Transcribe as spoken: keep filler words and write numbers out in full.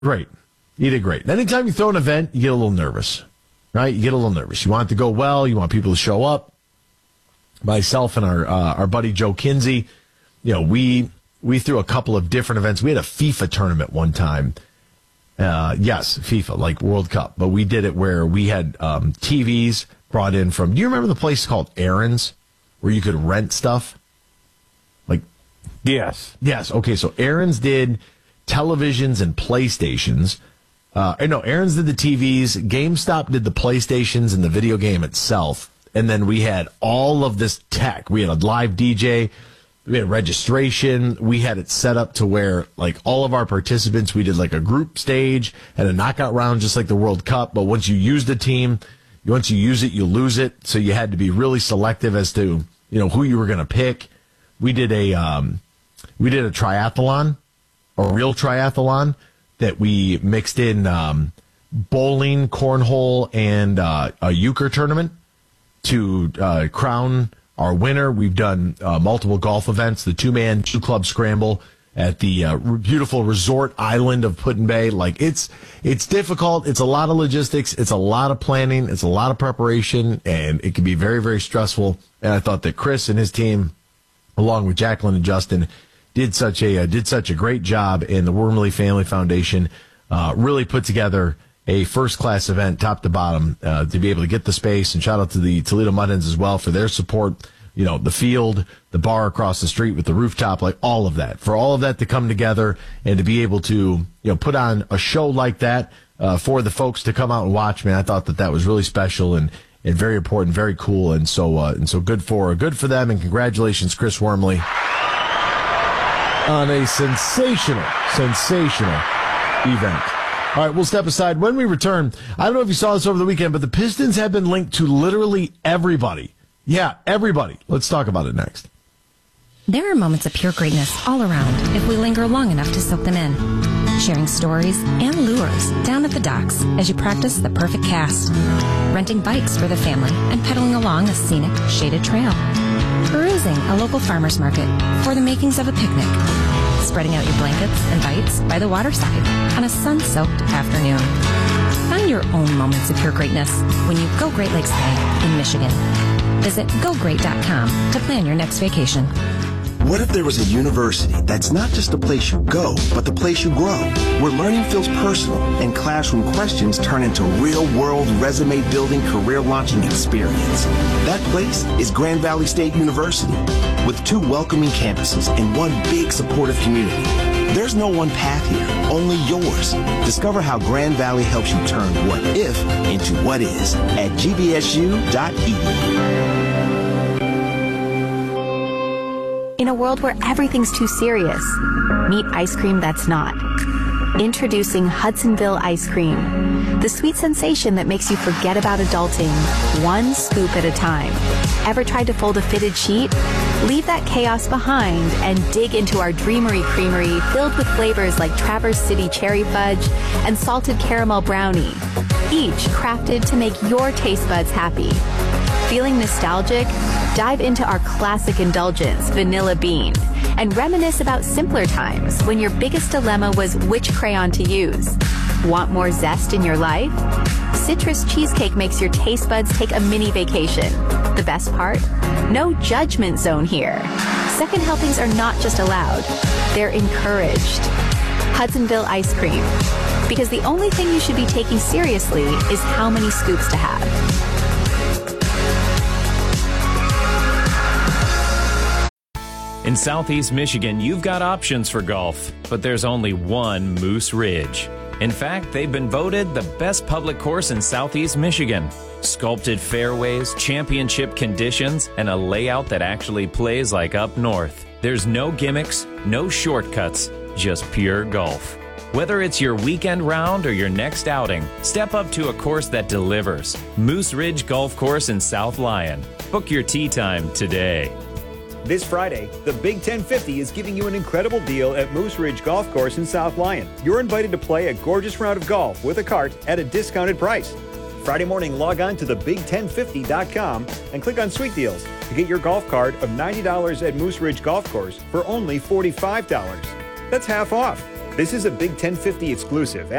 Great. You did great. Anytime you throw an event, you get a little nervous, right? You get a little nervous. You want it to go well. You want people to show up. Myself and our uh, our buddy Joe Kinsey, you know, we we threw a couple of different events. We had a FIFA tournament one time. Uh, yes, FIFA, like World Cup. But we did it where we had um, T Vs brought in from, do you remember the place called Aaron's where you could rent stuff? Like, yes. Yes. Okay, so Aaron's did televisions and PlayStations. Uh, no, Aaron's did the T Vs. GameStop did the PlayStations and the video game itself. And then we had all of this tech. We had a live D J. We had registration. We had it set up to where, like, all of our participants, we did like a group stage and a knockout round, just like the World Cup. But once you use the team, once you use it, you lose it. So you had to be really selective as to, you know, who you were going to pick. We did a, um, we did a triathlon, a real triathlon that we mixed in, um, bowling, cornhole, and, uh, a euchre tournament to uh, crown our winner. We've done uh, multiple golf events, the two-man, two-club scramble at the uh, beautiful resort island of Put-in-Bay. Like, it's it's difficult. It's a lot of logistics. It's a lot of planning. It's a lot of preparation, and it can be very, very stressful. And I thought that Chris and his team, along with Jacqueline and Justin, did such a uh, did such a great job, and the Wormley Family Foundation uh, really put together a first-class event, top to bottom, uh, to be able to get the space. And shout out to the Toledo Mud Hens as well for their support. You know, the field, the bar across the street with the rooftop, like all of that. For all of that to come together and to be able to, you know, put on a show like that uh, for the folks to come out and watch, man, I thought that that was really special and, and very important, very cool. And so, uh, and so good for, good for them. And congratulations, Chris Wormley, on a sensational, sensational event. All right, we'll step aside. When we return, I don't know if you saw this over the weekend, but the Pistons have been linked to literally everybody. Yeah, everybody. Let's talk about it next. There are moments of pure greatness all around if we linger long enough to soak them in. Sharing stories and lures down at the docks as you practice the perfect cast. Renting bikes for the family and pedaling along a scenic, shaded trail. Perusing a local farmer's market for the makings of a picnic. Spreading out your blankets and bites by the waterside on a sun-soaked afternoon. Find your own moments of pure greatness when you go Great Lakes Bay in Michigan. Visit go great dot com to plan your next vacation. What if there was a university that's not just a place you go, but the place you grow, where learning feels personal and classroom questions turn into real-world resume-building, career-launching experience? That place is Grand Valley State University, with two welcoming campuses and one big supportive community. There's no one path here, only yours. Discover how Grand Valley helps you turn what if into what is at g v s u dot e d u. In a world where everything's too serious, meet ice cream that's not. Introducing Hudsonville Ice Cream, the sweet sensation that makes you forget about adulting, one scoop at a time. Ever tried to fold a fitted sheet? Leave that chaos behind and dig into our Dreamery Creamery filled with flavors like Traverse City Cherry Fudge and Salted Caramel Brownie, each crafted to make your taste buds happy. Feeling nostalgic? Dive into our classic indulgence, Vanilla Bean, and reminisce about simpler times when your biggest dilemma was which crayon to use. Want more zest in your life? Citrus Cheesecake makes your taste buds take a mini vacation. The best part? No judgment zone here. Second helpings are not just allowed, they're encouraged. Hudsonville Ice Cream. Because the only thing you should be taking seriously is how many scoops to have. In Southeast Michigan, you've got options for golf, but there's only one Moose Ridge. In fact, they've been voted the best public course in Southeast Michigan. Sculpted fairways, championship conditions, and a layout that actually plays like up north. There's no gimmicks, no shortcuts, just pure golf. Whether it's your weekend round or your next outing, step up to a course that delivers. Moose Ridge Golf Course in South Lyon. Book your tee time today. This Friday, the Big ten fifty is giving you an incredible deal at Moose Ridge Golf Course in South Lyon. You're invited to play a gorgeous round of golf with a cart at a discounted price. Friday morning, log on to the big ten fifty dot com and click on Sweet Deals to get your golf cart of ninety dollars at Moose Ridge Golf Course for only forty-five dollars. That's half off. This is a Big ten fifty exclusive.